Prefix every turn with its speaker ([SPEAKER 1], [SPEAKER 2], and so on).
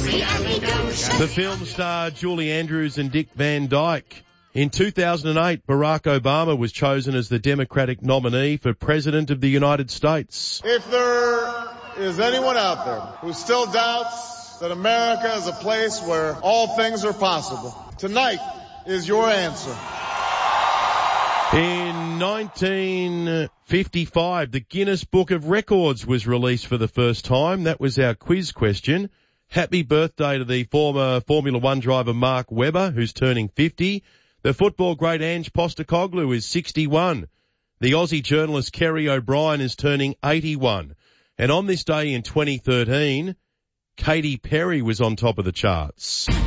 [SPEAKER 1] The film star Julie Andrews and Dick Van Dyke. In 2008, Barack Obama was chosen as the Democratic nominee for President of the United States.
[SPEAKER 2] If there is anyone out there who still doubts that America is a place where all things are possible, tonight is your answer.
[SPEAKER 1] In 1955, the Guinness Book of Records was released for the first time. That was our quiz question. Happy birthday to the former Formula One driver Mark Webber, who's turning 50. The football great Ange Postecoglou is 61. The Aussie journalist Kerry O'Brien is turning 81. And on this day in 2013, Katy Perry was on top of the charts.